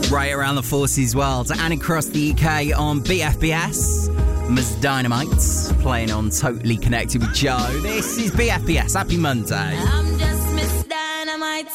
Right around the Forces world and across the UK on BFBS. Ms. Dynamite playing on Totally Connected with Joe. This is BFBS. Happy Monday. I'm just Miss Dynamite.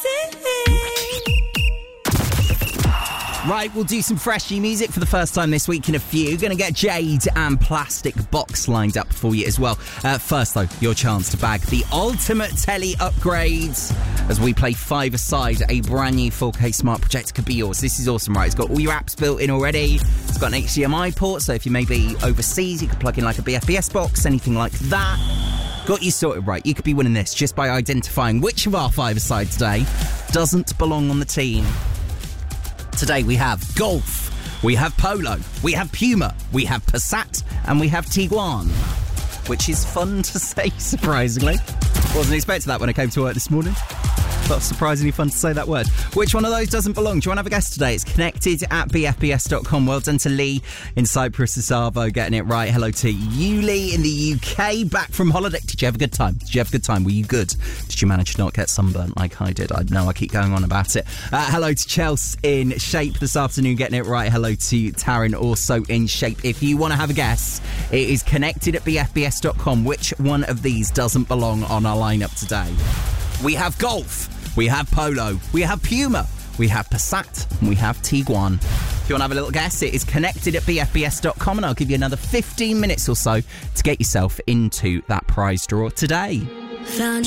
Right, we'll do some freshy music for the first time this week in a few. Gonna get Jade and Plastic Box lined up for you as well. First, though, your chance to bag the ultimate telly upgrades as we play five-a-side. A brand new 4K smart projector could be yours. This is awesome, right? It's got all your apps built in already. It's got an HDMI port, so if you may be overseas, you could plug in like a BFBS box, anything like that. Got you sorted, right? You could be winning this just by identifying which of our five-a-side today doesn't belong on the team. Today we have Golf, we have Polo, we have Puma, we have Passat, and we have Tiguan, which is fun to say, surprisingly. Wasn't expecting that when I came to work this morning. But surprisingly fun to say that word. Which one of those doesn't belong? Do you want to have a guess today? It's connected at bfbs.com. Well done to Lee in Cyprus, Savo, getting it right. Hello to you, Lee, in the UK, back from holiday. Did you have a good time? Were you good? Did you manage to not get sunburnt like I did? I know I keep going on about it. Hello to Chelsea in Shape this afternoon, getting it right. Hello to Taryn, also in Shape. If you want to have a guess, it is connected at bfbs.com. Which one of these doesn't belong on our lineup today? We have Golf, we have Polo, we have Puma, we have Passat, and we have Tiguan. If you want to have a little guess, it is connected at bfbs.com, and I'll give you another 15 minutes or so to get yourself into that prize draw today. Found